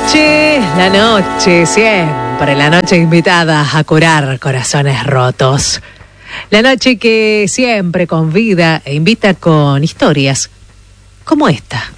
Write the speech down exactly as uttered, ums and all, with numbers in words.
noche, la noche, siempre la noche invitada a curar corazones rotos. La noche que siempre convida e invita con historias como esta.